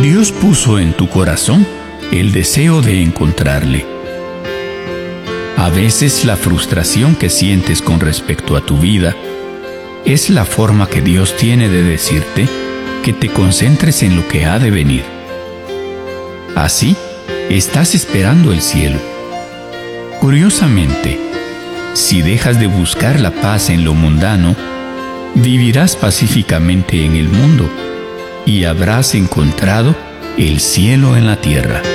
Dios puso en tu corazón el deseo de encontrarle. A veces la frustración que sientes con respecto a tu vida es la forma que Dios tiene de decirte que te concentres en lo que ha de venir. Así, estás esperando el cielo. Curiosamente, si dejas de buscar la paz en lo mundano, vivirás pacíficamente en el mundo y habrás encontrado el cielo en la tierra.